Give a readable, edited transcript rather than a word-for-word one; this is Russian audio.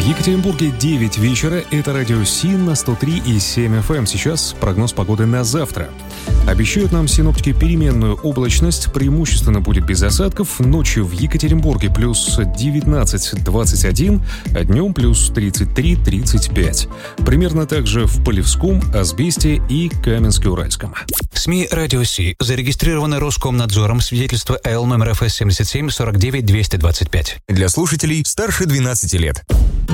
В Екатеринбурге 9 вечера. Это радио СИН на 103,7 FM. Сейчас прогноз погоды на завтра. Обещают нам синоптики переменную облачность. Преимущественно будет без осадков. Ночью в Екатеринбурге плюс 19-21, а днем плюс 33-35. Примерно так же в Полевском, Асбесте и Каменске-Уральском. СМИ «Радио Си» зарегистрированы Роскомнадзором. Свидетельство АЛ номер ФС 77 49 225. Для слушателей старше 12 лет.